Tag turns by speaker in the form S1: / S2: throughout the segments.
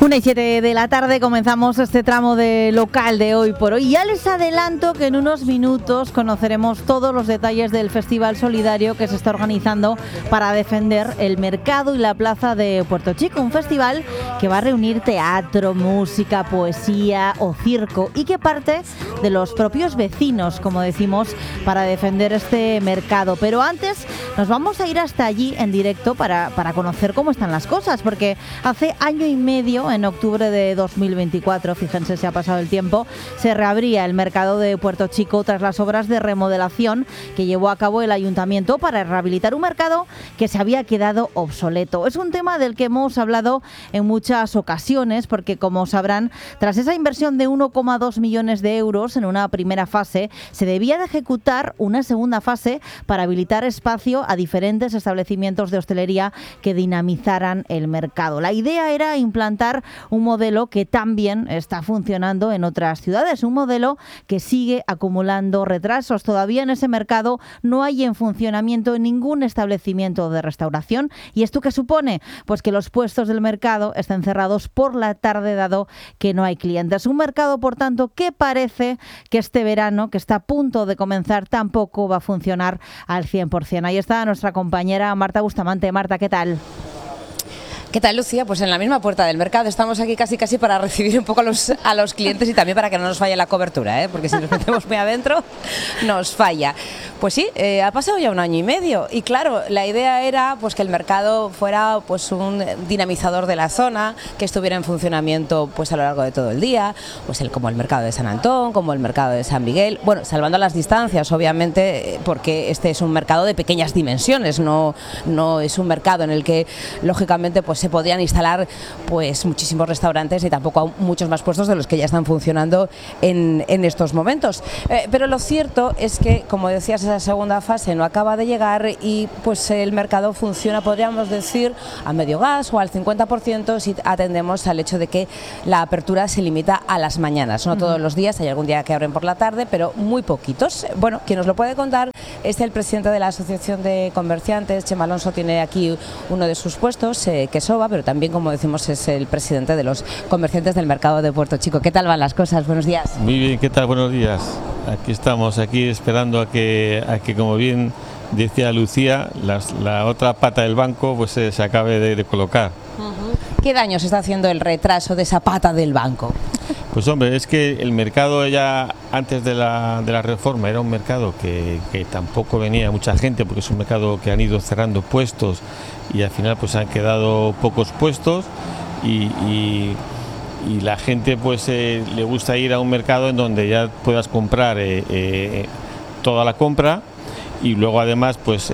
S1: 1:07 de la tarde comenzamos este tramo de local de Hoy por Hoy. Ya les adelanto que en unos minutos conoceremos todos los detalles del Festival Solidario que se está organizando para defender el mercado y la plaza de Puerto Chico. Un festival que va a reunir teatro, música, poesía o circo y que parte de los propios vecinos, como decimos, para defender este mercado. Pero antes nos vamos a ir hasta allí en directo para conocer cómo están las cosas, porque hace año y medio, en octubre de 2024, fíjense si ha pasado el tiempo, se reabría el mercado de Puerto Chico tras las obras de remodelación que llevó a cabo el ayuntamiento para rehabilitar un mercado que se había quedado obsoleto. Es un tema del que hemos hablado en muchas ocasiones porque, como sabrán, tras esa inversión de 1,2 millones de euros en una primera fase, se debía de ejecutar una segunda fase para habilitar espacio a diferentes establecimientos de hostelería que dinamizaran el mercado. La idea era implantar un modelo que también está funcionando en otras ciudades, un modelo que sigue acumulando retrasos. Todavía en ese mercado no hay en funcionamiento ningún establecimiento de restauración. ¿Y esto qué supone? Pues que los puestos del mercado estén cerrados por la tarde, dado que no hay clientes. Un mercado, por tanto, que parece que este verano, que está a punto de comenzar, tampoco va a funcionar al 100%. Ahí está nuestra compañera Marta Bustamante. Marta, ¿qué tal?
S2: ¿Qué tal, Lucía? Pues en la misma puerta del mercado. Estamos aquí casi para recibir un poco a los clientes y también para que no nos falle la cobertura, porque si nos metemos muy adentro nos falla. Pues sí, ha pasado ya un año y medio y claro, la idea era pues que el mercado fuera pues un dinamizador de la zona, que estuviera en funcionamiento pues a lo largo de todo el día, pues como el mercado de San Antón, como el mercado de San Miguel, bueno, salvando las distancias, obviamente, porque este es un mercado de pequeñas dimensiones, no es un mercado en el que lógicamente pues se podrían instalar pues muchísimos restaurantes y tampoco muchos más puestos de los que ya están funcionando en estos momentos. Pero lo cierto es que, como decías, esa segunda fase no acaba de llegar y pues el mercado funciona, podríamos decir, a medio gas o al 50% si atendemos al hecho de que la apertura se limita a las mañanas. No todos los días, hay algún día que abren por la tarde, pero muy poquitos. Bueno, quien nos lo puede contar es el presidente de la Asociación de Comerciantes. Chema Alonso tiene aquí uno de sus puestos, que SOBA, pero también, como decimos, es el presidente de los comerciantes del mercado de Puerto Chico. ¿Qué tal van las cosas? Buenos días.
S3: Muy bien, ¿qué tal? Buenos días. Aquí estamos, esperando a que como bien decía Lucía, la otra pata del banco pues se acabe de colocar.
S2: ¿Qué daño se está haciendo el retraso de esa pata del banco?
S3: Pues hombre, es que el mercado ya antes de la reforma era un mercado que tampoco venía mucha gente, porque es un mercado que han ido cerrando puestos y al final pues han quedado pocos puestos y la gente pues le gusta ir a un mercado en donde ya puedas comprar toda la compra y luego además pues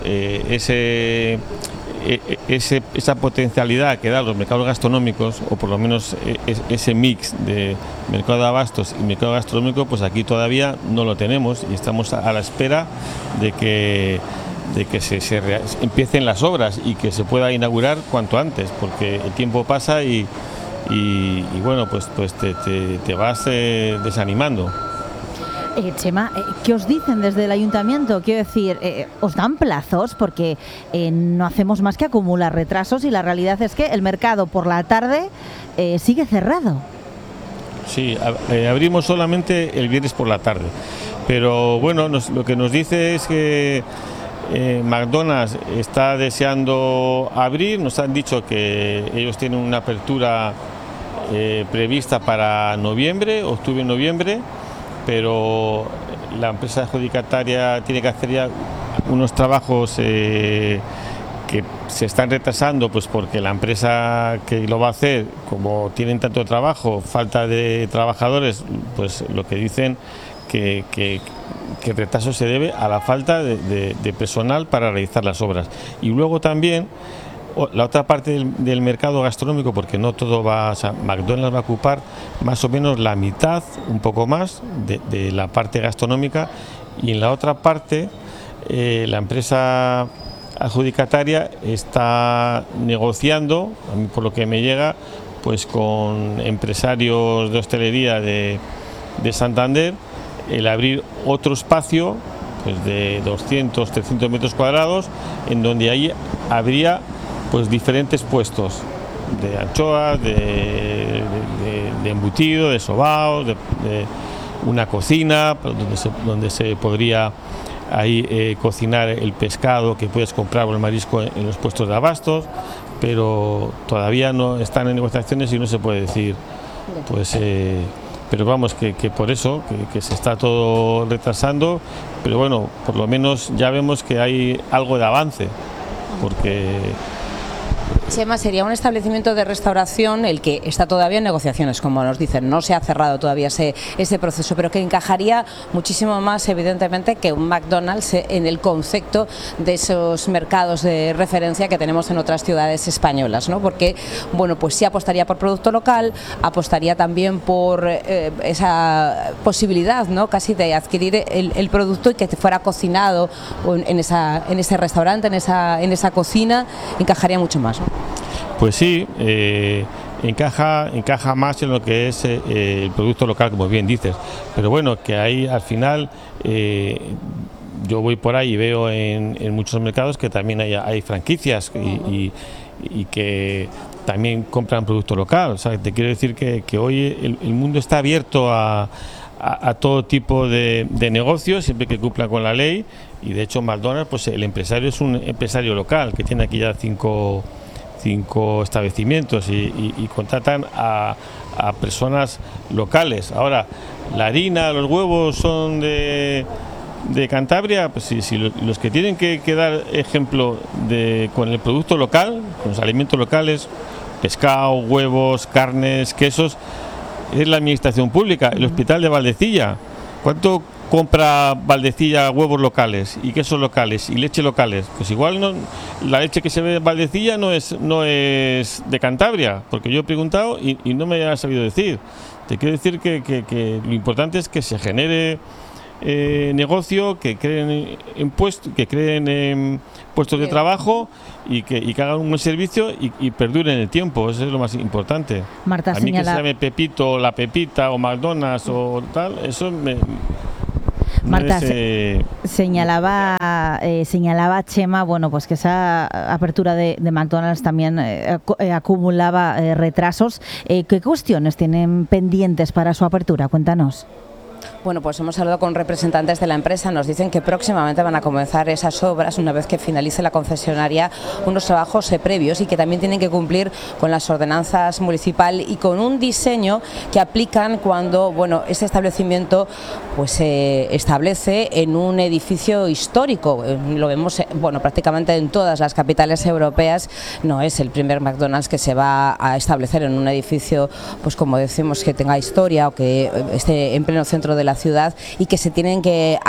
S3: esa potencialidad que dan los mercados gastronómicos, o por lo menos ese mix de mercado de abastos y mercado gastronómico, pues aquí todavía no lo tenemos y estamos a la espera de que empiecen las obras y que se pueda inaugurar cuanto antes, porque el tiempo pasa y bueno, pues te vas desanimando.
S1: Chema, ¿qué os dicen desde el ayuntamiento? Quiero decir, ¿os dan plazos? Porque no hacemos más que acumular retrasos y la realidad es que el mercado por la tarde sigue cerrado.
S3: Sí, abrimos solamente el viernes por la tarde, pero bueno, lo que nos dice es que McDonald's está deseando abrir. Nos han dicho que ellos tienen una apertura prevista para octubre-noviembre, pero la empresa adjudicataria tiene que hacer ya unos trabajos que se están retrasando, pues porque la empresa que lo va a hacer, como tienen tanto trabajo, falta de trabajadores, pues lo que dicen que el retraso se debe a la falta de personal para realizar las obras. Y luego también la otra parte del mercado gastronómico, porque no todo va, o sea, McDonald's va a ocupar más o menos la mitad, un poco más, de la parte gastronómica, y en la otra parte la empresa adjudicataria está negociando, a mí por lo que me llega, pues con empresarios de hostelería de Santander, el abrir otro espacio pues de 200, 300 metros cuadrados, en donde ahí habría pues diferentes puestos, de anchoas, de embutido, de sobaos, de una cocina donde se podría ahí cocinar el pescado que puedes comprar o el marisco en los puestos de abastos, pero todavía no están en negociaciones y no se puede decir, pues pero vamos, que por eso, que se está todo retrasando, pero bueno, por lo menos ya vemos que hay algo de avance, porque...
S2: Chema, sería un establecimiento de restauración el que está todavía en negociaciones, como nos dicen, no se ha cerrado todavía ese proceso, pero que encajaría muchísimo más, evidentemente, que un McDonald's en el concepto de esos mercados de referencia que tenemos en otras ciudades españolas, ¿no? Porque, bueno, pues sí apostaría por producto local, apostaría también por esa posibilidad, ¿no?, casi de adquirir el producto y que fuera cocinado en ese restaurante, en esa cocina, encajaría mucho más, ¿no?
S3: Pues sí, encaja más en lo que es el producto local, como bien dices, pero bueno, que ahí al final yo voy por ahí y veo en muchos mercados que también hay franquicias y que también compran producto local. O sea, te quiero decir que hoy el mundo está abierto a todo tipo de negocios, siempre que cumplan con la ley, y de hecho McDonald's, pues el empresario es un empresario local que tiene aquí ya cinco establecimientos y contratan a personas locales. Ahora, la harina, los huevos son de Cantabria, pues si los que tienen que dar ejemplo con el producto local, con los alimentos locales, pescado, huevos, carnes, quesos, es la administración pública, el Hospital de Valdecilla. ¿Cuánto compra Valdecilla huevos locales y quesos locales y leche locales? Pues igual no, la leche que se ve en Valdecilla no es de Cantabria, porque yo he preguntado y no me ha sabido decir. Te quiero decir que lo importante es que se genere negocio, que creen en puestos de trabajo y que hagan un buen servicio y perduren en el tiempo. Eso es lo más importante.
S1: Marta,
S3: a mí que se llame Pepito, la Pepita o McDonald's o tal, eso
S1: Marta, señalaba Chema, bueno, pues que esa apertura de McDonald's también acumulaba retrasos. ¿Qué cuestiones tienen pendientes para su apertura? Cuéntanos.
S2: Bueno, pues hemos hablado con representantes de la empresa, nos dicen que próximamente van a comenzar esas obras una vez que finalice la concesionaria, unos trabajos previos y que también tienen que cumplir con las ordenanzas municipal y con un diseño que aplican cuando, bueno, este establecimiento pues se establece en un edificio histórico. Lo vemos, bueno, prácticamente en todas las capitales europeas. No es el primer McDonald's que se va a establecer en un edificio, pues como decimos, que tenga historia o que esté en pleno centro de la ciudad y que se tienen que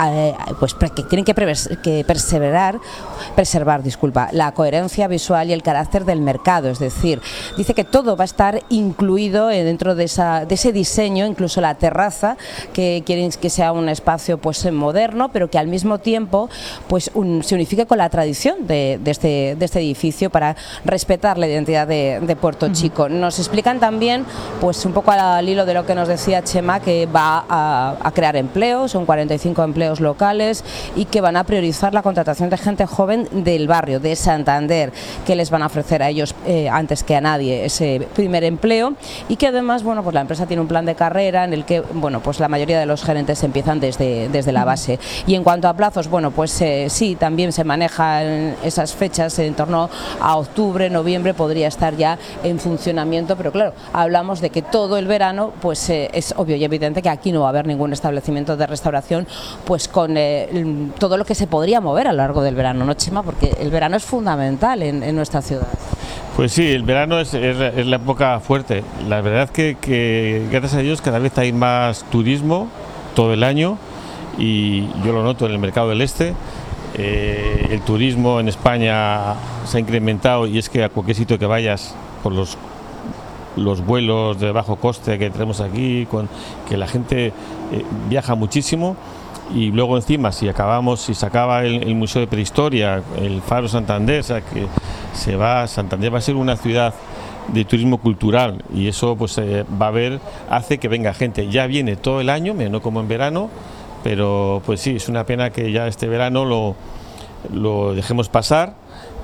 S2: preservar la coherencia visual y el carácter del mercado. Es decir, dice que todo va a estar incluido dentro de ese diseño, incluso la terraza, que quieren que sea un espacio pues moderno, pero que al mismo tiempo pues se unifique con la tradición de este edificio para respetar la identidad de Puerto Chico. Nos explican también, pues un poco al hilo de lo que nos decía Chema, que va a crear empleos, son 45 empleos locales y que van a priorizar la contratación de gente joven del barrio, de Santander, que les van a ofrecer a ellos antes que a nadie ese primer empleo y que además, bueno, pues la empresa tiene un plan de carrera en el que, bueno, pues la mayoría de los gerentes empiezan desde la base. Y en cuanto a plazos, bueno, pues sí, también se manejan esas fechas en torno a octubre, noviembre, podría estar ya en funcionamiento, pero claro, hablamos de que todo el verano, pues es obvio y evidente que aquí no va a haber ningún establecimiento de restauración, pues con todo lo que se podría mover a lo largo del verano, ¿no, Chema? Porque el verano es fundamental en nuestra ciudad.
S3: Pues sí, el verano es la época fuerte. La verdad es que gracias a Dios cada vez hay más turismo todo el año y yo lo noto en el mercado del Este. El turismo en España se ha incrementado y es que a cualquier sitio que vayas, por los vuelos de bajo coste que tenemos aquí, que la gente viaja muchísimo. Y luego encima si se acaba el Museo de Prehistoria, el Faro Santander, o sea que Santander va a ser una ciudad de turismo cultural y eso pues hace que venga gente. Ya viene todo el año, no como en verano, pero pues sí, es una pena que ya este verano lo dejemos pasar,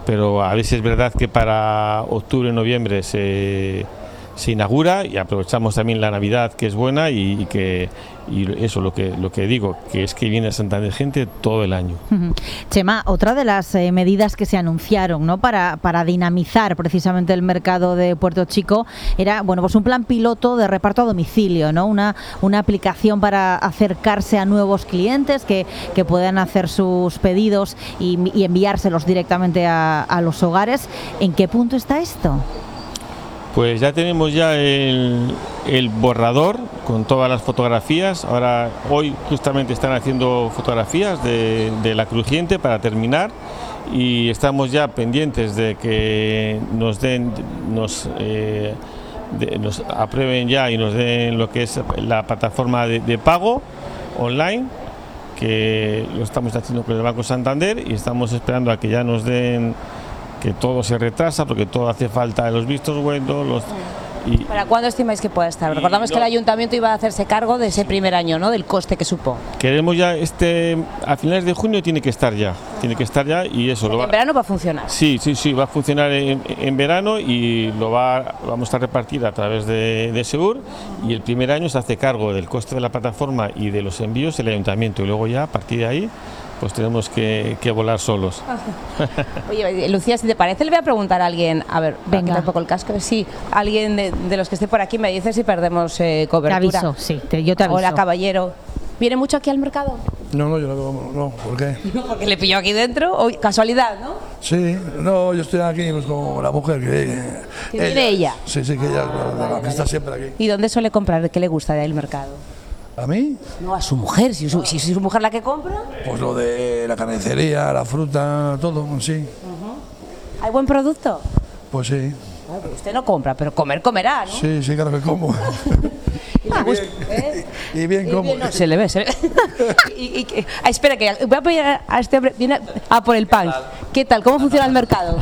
S3: pero a veces es verdad que para octubre, noviembre se inaugura, y aprovechamos también la Navidad, que es buena, y eso, lo que digo, que es que viene a Santander gente todo el año.
S1: Chema, otra de las medidas que se anunciaron, ¿no?, para dinamizar precisamente el mercado de Puerto Chico era, bueno, pues un plan piloto de reparto a domicilio, ¿no? Una aplicación para acercarse a nuevos clientes que puedan hacer sus pedidos y enviárselos directamente a los hogares. ¿En qué punto está esto?
S3: Pues ya tenemos el borrador con todas las fotografías. Ahora, hoy justamente están haciendo fotografías de la crujiente para terminar, y estamos ya pendientes de que nos aprueben ya y nos den lo que es la plataforma de pago online, que lo estamos haciendo con el Banco Santander, y estamos esperando a que ya nos den, que todo se retrasa porque todo hace falta, los vistos buenos.
S2: ¿Para cuándo estimáis que pueda estar? Recordamos que el ayuntamiento iba a hacerse cargo de ese primer año, ¿no?, del coste que supo.
S3: Queremos ya a finales de junio tiene que estar ya, y eso.
S2: ¿En verano va a funcionar?
S3: Sí, va a funcionar en verano, y vamos a repartir a través de Segur, y el primer año se hace cargo del coste de la plataforma y de los envíos el ayuntamiento, y luego ya a partir de ahí pues tenemos que volar solos.
S2: Oye, Lucía, si te parece, le voy a preguntar a alguien, a ver,
S1: venga,
S2: quitar un poco el casco. Sí, alguien de los que esté por aquí me dice si perdemos cobertura.
S1: Te aviso, sí, yo te aviso.
S2: Hola, caballero. ¿Viene mucho aquí al mercado?
S4: No, yo no, ¿por qué?
S2: No, porque le pilló aquí dentro, o casualidad, ¿no?
S4: Sí, no, yo estoy aquí pues, con la mujer
S2: ¿Que viene ella?
S4: Sí, que ella está siempre aquí.
S2: ¿Y dónde suele comprar? ¿Qué le gusta del mercado?
S4: ¿A mí?
S2: No, a su mujer, si es su mujer la que compra.
S4: Pues lo de la carnicería, la fruta, todo, sí.
S2: ¿Hay buen producto?
S4: Pues sí.
S2: Bueno, pero usted no compra, pero comerá, ¿no?
S4: Sí, claro que como. Y bien como.
S2: No, se le ve. Espera, que voy a pedir a este hombre, viene a por el pan. ¿Qué tal? ¿Cómo funciona el mercado?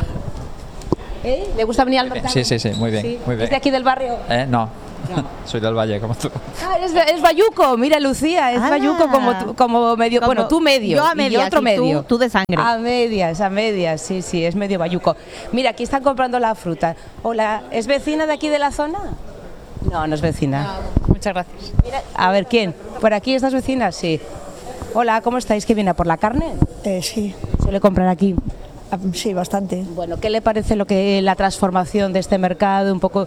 S2: ¿Le gusta venir al mercado?
S5: Sí, muy bien. Muy bien.
S2: ¿Es de aquí del barrio?
S5: No. Soy del Valle, como tú.
S2: Ah, es bayuco, mira, Lucía, es bayuco como medio, bueno, tú medio,
S1: yo a medias,
S2: y otro medio.
S1: Tú de sangre.
S2: A medias, sí, es medio bayuco. Mira, aquí están comprando la fruta. Hola, ¿es vecina de aquí de la zona? No es vecina.
S6: Muchas gracias.
S2: Mira, a ver, ¿quién? ¿Por aquí estas vecinas? Sí. Hola, ¿cómo estáis? ¿Qué viene a por la carne?
S7: Sí.
S2: ¿Suele comprar aquí?
S7: Sí, bastante.
S2: Bueno, ¿qué le parece la transformación de este mercado, un poco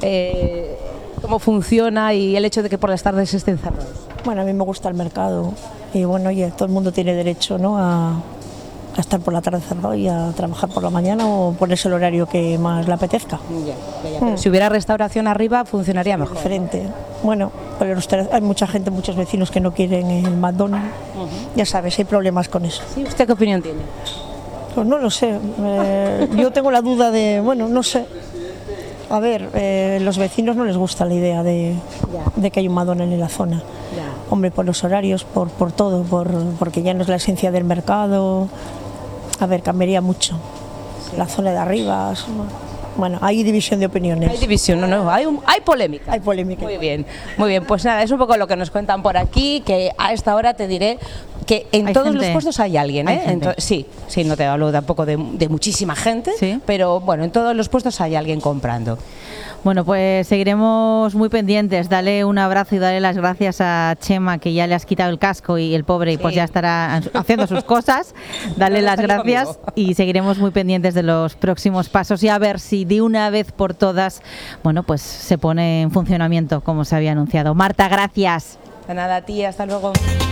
S2: cómo funciona y el hecho de que por las tardes estén cerrados?
S7: Bueno, a mí me gusta el mercado y bueno, oye, todo el mundo tiene derecho, ¿no?, a estar por la tarde cerrado y a trabajar por la mañana o ponerse el horario que más le apetezca.
S2: Pero si hubiera restauración arriba, funcionaría mejor.
S7: Diferente. Bueno, pero hay mucha gente, muchos vecinos que no quieren el McDonald's. Ya sabes, hay problemas con eso.
S2: ¿Sí? ¿Usted qué opinión tiene?
S7: Pues no lo sé. Yo tengo la duda de, bueno, no sé. A ver, los vecinos no les gusta la idea de que hay un McDonald's en la zona. Hombre, por los horarios, por todo, porque ya no es la esencia del mercado. A ver, cambiaría mucho. La zona de arriba. Bueno, hay división de opiniones.
S2: Hay división, hay polémica.
S7: Hay polémica.
S2: Muy bien, pues nada, es un poco lo que nos cuentan por aquí, que a esta hora te diré que en todos los puestos hay alguien, ¿eh? Sí, no te hablo tampoco de muchísima gente, ¿sí? Pero bueno, en todos los puestos hay alguien comprando.
S1: Bueno, pues seguiremos muy pendientes. Dale un abrazo y dale las gracias a Chema, que ya le has quitado el casco y el pobre y pues ya estará haciendo sus cosas. Dale las gracias y seguiremos muy pendientes de los próximos pasos y a ver si de una vez por todas, bueno, pues se pone en funcionamiento como se había anunciado. Marta, gracias.
S2: De nada, tía, hasta luego.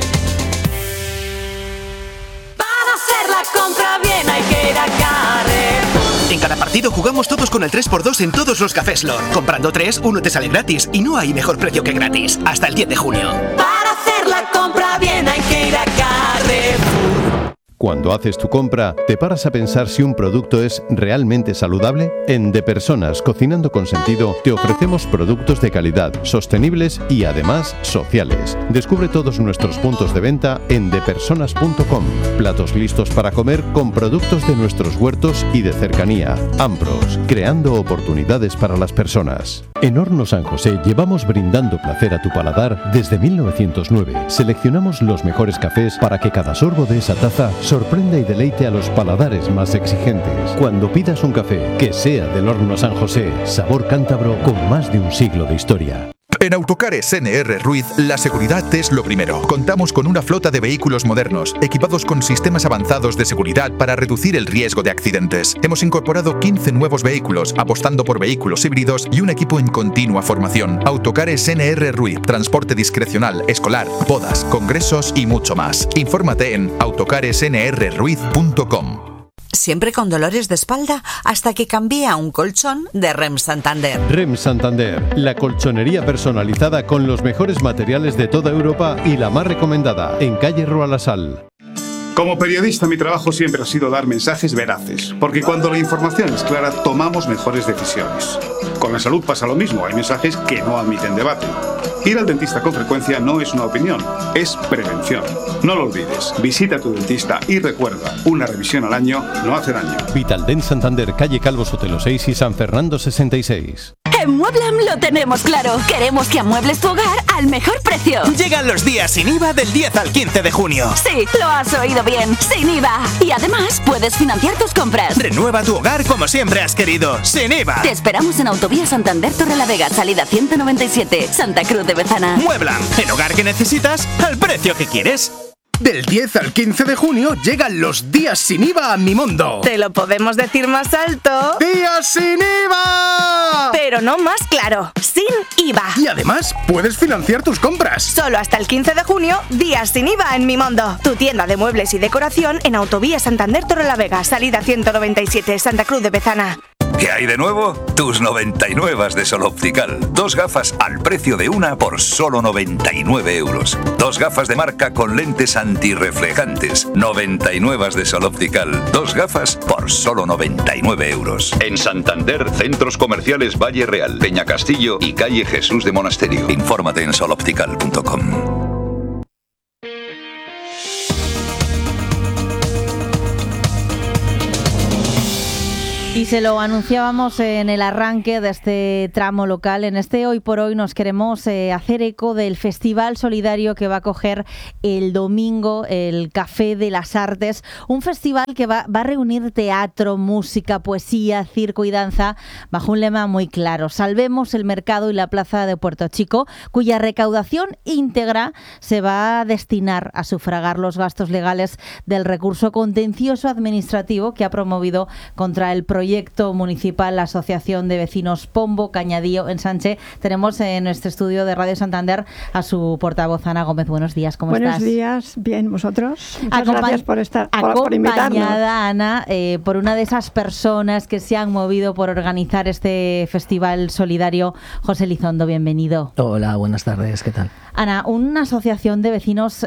S8: Para hacer la compra bien hay que ir a Carrefour.
S9: En cada partido jugamos todos con el 3x2 en todos los cafés Lord. Comprando 3, uno te sale gratis y no hay mejor precio que gratis. Hasta el 10 de junio.
S8: Para hacer la compra bien hay que ir a Carrefour.
S10: Cuando haces tu compra, ¿te paras a pensar si un producto es realmente saludable? En De Personas, Cocinando con Sentido, te ofrecemos productos de calidad, sostenibles y además sociales. Descubre todos nuestros puntos de venta en depersonas.com. Platos listos para comer con productos de nuestros huertos y de cercanía. Ambros, creando oportunidades para las personas. En Horno San José llevamos brindando placer a tu paladar desde 1909. Seleccionamos los mejores cafés para que cada sorbo de esa taza sorprenda y deleite a los paladares más exigentes. Cuando pidas un café, que sea del Horno San José, sabor cántabro con más de un siglo de historia.
S6: En Autocares NR Ruiz, la seguridad es lo primero. Contamos con una flota de vehículos modernos, equipados con sistemas avanzados de seguridad para reducir el riesgo de accidentes. Hemos incorporado 15 nuevos vehículos, apostando por vehículos híbridos y un equipo en continua formación. Autocares NR Ruiz, transporte discrecional, escolar, bodas, congresos y mucho más. Infórmate en autocaresnrruiz.com.
S11: ¿Siempre con dolores de espalda? Hasta que cambié a un colchón de REM Santander.
S10: REM Santander, la colchonería personalizada con los mejores materiales de toda Europa y la más recomendada, en calle Roalasal.
S12: Como periodista, mi trabajo siempre ha sido dar mensajes veraces, porque cuando la información es clara, tomamos mejores decisiones. Con la salud pasa lo mismo, hay mensajes que no admiten debate. Ir al dentista con frecuencia no es una opinión, es prevención. No lo olvides, visita a tu dentista y recuerda, una revisión al año no hace daño.
S10: Vitaldent Santander, calle Calvo Sotelo 6 y San Fernando 66.
S8: En Mueblam lo tenemos claro. Queremos que amuebles tu hogar al mejor precio.
S9: Llegan los días sin IVA del 10 al 15 de junio.
S8: Sí, lo has oído bien. Sin IVA. Y además puedes financiar tus compras.
S9: Renueva tu hogar como siempre has querido, sin IVA.
S8: Te esperamos en Autovía Santander Torrelavega, salida 197, Santa Cruz de Bezana.
S9: Mueblam, el hogar que necesitas al precio que quieres. Del 10 al 15 de junio llegan los días sin IVA a Mi Mundo.
S13: Te lo podemos decir más alto.
S9: ¡Días sin IVA!
S13: Pero no más claro, sin IVA.
S9: Y además puedes financiar tus compras.
S13: Solo hasta el 15 de junio, días sin IVA en Mi Mundo. Tu tienda de muebles y decoración en Autovía Santander Torrelavega, salida 197, Santa Cruz de Bezana.
S14: ¿Qué hay de nuevo? Tus 99 de Sol Optical. 2 gafas al precio de una por solo 99 euros. 2 gafas de marca con lentes antirreflejantes. 99 de Sol Optical. 2 gafas por solo 99 euros. En Santander, centros comerciales Valle Real, Peña Castillo y calle Jesús de Monasterio. Infórmate en soloptical.com.
S1: Y se lo anunciábamos en el arranque de este tramo local. En este Hoy por Hoy nos queremos hacer eco del Festival Solidario que va a acoger el domingo el Café de las Artes. Un festival que va a reunir teatro, música, poesía, circo y danza bajo un lema muy claro: salvemos el mercado y la plaza de Puerto Chico, cuya recaudación íntegra se va a destinar a sufragar los gastos legales del recurso contencioso administrativo que ha promovido contra el proyecto municipal la Asociación de Vecinos Pombo Cañadío en Sánchez. Tenemos en nuestro estudio de Radio Santander a su portavoz, Ana Gómez. Buenos días, ¿cómo estás?
S15: Buenos días, bien, ¿vosotros? Muchas gracias por estar, por invitarnos.
S1: Acompañada, Ana, por una de esas personas que se han movido por organizar este festival solidario. José Lizondo, bienvenido.
S16: Hola, buenas tardes, ¿qué tal?
S1: Ana, una asociación de vecinos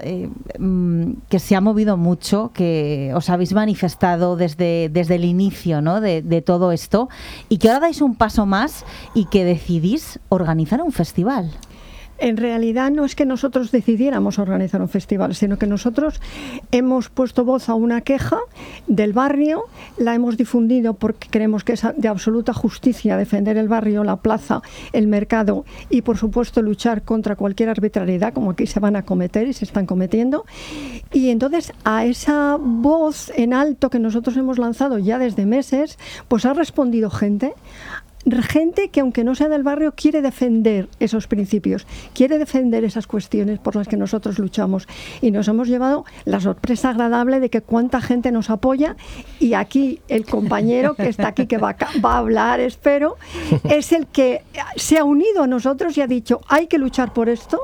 S1: que se ha movido mucho, que os habéis manifestado desde el inicio, ¿no?, de todo esto, y que ahora dais un paso más y que decidís organizar un festival.
S15: En realidad no es que nosotros decidiéramos organizar un festival, sino que nosotros hemos puesto voz a una queja del barrio, la hemos difundido porque creemos que es de absoluta justicia defender el barrio, la plaza, el mercado y, por supuesto, luchar contra cualquier arbitrariedad, como aquí se van a cometer y se están cometiendo. Y entonces a esa voz en alto que nosotros hemos lanzado ya desde meses, pues ha respondido gente que, aunque no sea del barrio, quiere defender esos principios, quiere defender esas cuestiones por las que nosotros luchamos, y nos hemos llevado la sorpresa agradable de que cuánta gente nos apoya. Y aquí el compañero que está aquí, que va a hablar, espero, es el que se ha unido a nosotros y ha dicho: hay que luchar por esto,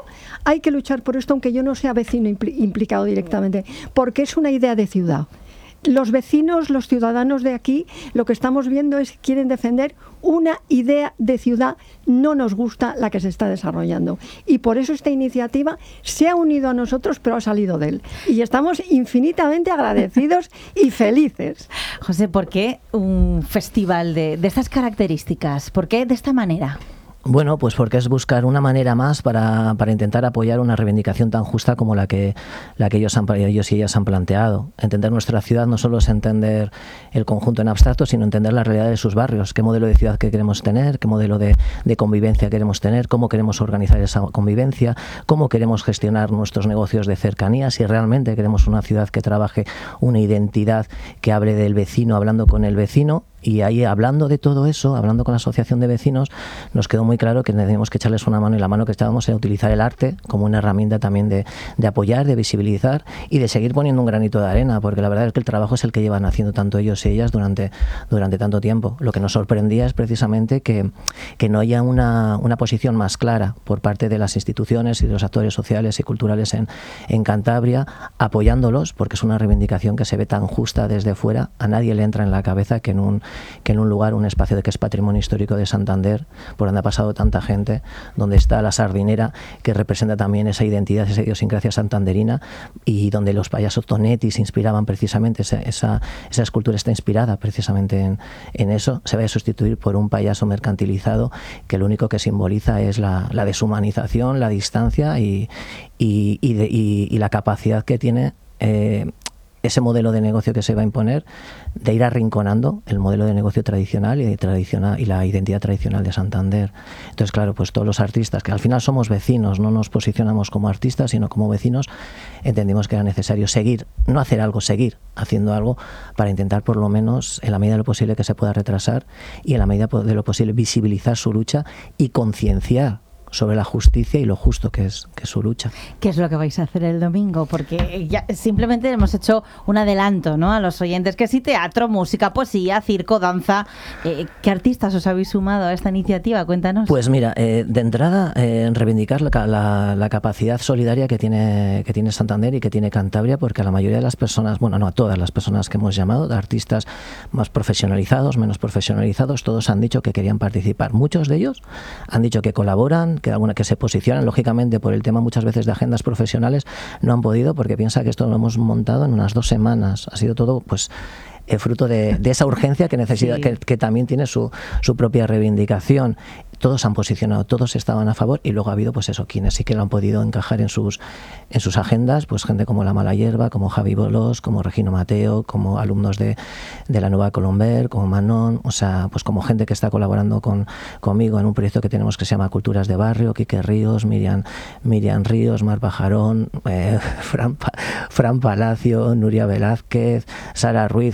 S15: aunque yo no sea vecino implicado directamente, porque es una idea de ciudad. Los vecinos, los ciudadanos de aquí, lo que estamos viendo es que quieren defender una idea de ciudad. No nos gusta la que se está desarrollando. Y por eso esta iniciativa se ha unido a nosotros, pero ha salido de él. Y estamos infinitamente agradecidos y felices.
S1: José, ¿por qué un festival de estas características? ¿Por qué de esta manera?
S16: Bueno, pues porque es buscar una manera más para intentar apoyar una reivindicación tan justa como la que ellos y ellas han planteado. Entender nuestra ciudad no solo es entender el conjunto en abstracto, sino entender la realidad de sus barrios, qué modelo de ciudad que queremos tener, qué modelo de convivencia queremos tener, cómo queremos organizar esa convivencia, cómo queremos gestionar nuestros negocios de cercanía, si realmente queremos una ciudad que trabaje una identidad que hable del vecino hablando con el vecino. Y ahí, hablando de todo eso, hablando con la asociación de vecinos, nos quedó muy claro que tenemos que echarles una mano, y la mano que echábamos era utilizar el arte como una herramienta también de apoyar, de visibilizar y de seguir poniendo un granito de arena, porque la verdad es que el trabajo es el que llevan haciendo tanto ellos y ellas durante tanto tiempo. Lo que nos sorprendía es precisamente que no haya una posición más clara por parte de las instituciones y de los actores sociales y culturales en Cantabria, apoyándolos, porque es una reivindicación que se ve tan justa desde fuera. A nadie le entra en la cabeza que en un lugar, un espacio que es patrimonio histórico de Santander, por donde ha pasado tanta gente, donde está la Sardinera, que representa también esa identidad, esa idiosincrasia santanderina, y donde los payasos Tonetti se inspiraban precisamente, esa escultura está inspirada precisamente en eso, se va a sustituir por un payaso mercantilizado que lo único que simboliza es la deshumanización, la distancia y la capacidad que tiene ese modelo de negocio que se va a imponer de ir arrinconando el modelo de negocio tradicional y la identidad tradicional de Santander. Entonces, claro, pues todos los artistas, que al final somos vecinos, no nos posicionamos como artistas, sino como vecinos, entendimos que era necesario seguir, no hacer algo, seguir haciendo algo para intentar, por lo menos, en la medida de lo posible que se pueda retrasar y en la medida de lo posible visibilizar su lucha y concienciar sobre la justicia y lo justo que es su lucha.
S1: ¿Qué es lo que vais a hacer el domingo? Porque ya simplemente hemos hecho un adelanto, ¿no?, a los oyentes, que sí, teatro, música, poesía, circo, danza. ¿Qué artistas os habéis sumado a esta iniciativa? Cuéntanos.
S16: Pues mira, de entrada, reivindicar la capacidad solidaria que tiene Santander y que tiene Cantabria, porque a la mayoría de las personas, bueno, no a todas las personas que hemos llamado, de artistas más profesionalizados, menos profesionalizados, todos han dicho que querían participar. Muchos de ellos han dicho que colaboran, que se posicionan, lógicamente por el tema muchas veces de agendas profesionales no han podido, porque piensa que esto lo hemos montado en unas 2 semanas. Ha sido todo pues fruto de esa urgencia que necesita, sí, que también tiene su propia reivindicación. Todos han posicionado, todos estaban a favor, y luego ha habido pues eso, quienes sí que lo han podido encajar en sus agendas, pues gente como La Mala Hierba, como Javi Bolos, como Regino Mateo, como alumnos de la Nueva Colomber, como Manon, o sea, pues como gente que está colaborando conmigo en un proyecto que tenemos que se llama Culturas de Barrio, Quique Ríos, Miriam Ríos, Mar Pajarón, Fran Palacio, Nuria Velázquez, Sara Ruiz,